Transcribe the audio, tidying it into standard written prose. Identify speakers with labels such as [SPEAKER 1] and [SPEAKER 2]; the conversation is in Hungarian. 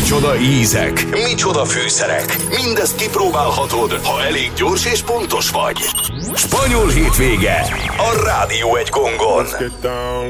[SPEAKER 1] Micsoda ízek, micsoda fűszerek. Mindezt kipróbálhatod, ha elég gyors és pontos vagy. Spanyol hétvége a Rádió 1 Gongon.